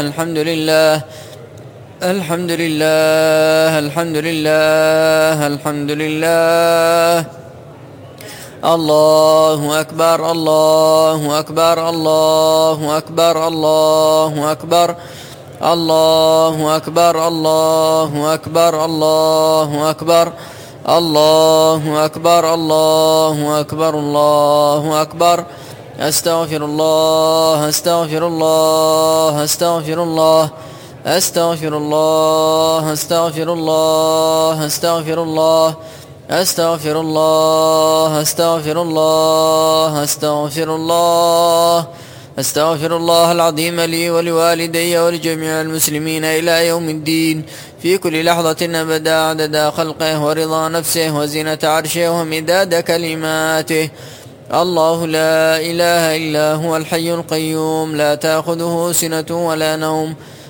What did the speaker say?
الحمد لله الحمد لله الحمد لله الحمد لله. الله أكبر الله أكبر الله أكبر الله أكبر الله أكبر الله أكبر الله أكبر الله أكبر الله أكبر الله أكبر. أستغفر الله أستغفر الله أستغفر الله أستغفر الله أستغفر الله أستغفر الله أستغفر الله أستغفر الله أستغفر الله أستغفر الله العظيم لي ولوالدي ولجميع المسلمين إلى يوم الدين، في كل لحظة أبدا، عدد خلقه ورضا نفسه وزنة عرشه ومداد كلماته. الله لا إله إلا هو الحي القيوم، لا تأخذه سنة ولا نوم،